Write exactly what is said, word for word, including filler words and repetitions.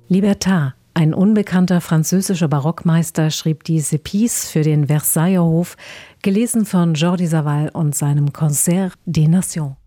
Libertad, ein unbekannter französischer Barockmeister, schrieb diese Pièce für den Versailler Hof, gelesen von Jordi Savall und seinem Concert des Nations.